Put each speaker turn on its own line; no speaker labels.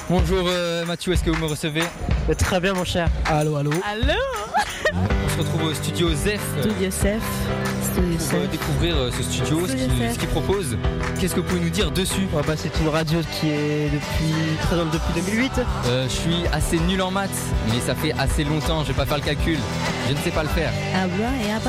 Bonjour Mathieu, est-ce que vous me recevez?
Très bien mon cher.
Allô.
Allô.
On se retrouve au studio Zef pour découvrir ce studio, ce qu'il propose. Qu'est-ce que vous pouvez nous dire dessus?
C'est une radio qui est présente depuis 2008.
Je suis assez nul en maths, mais ça fait assez longtemps, je vais pas faire le calcul. Je ne sais pas le faire.
Ah bah, et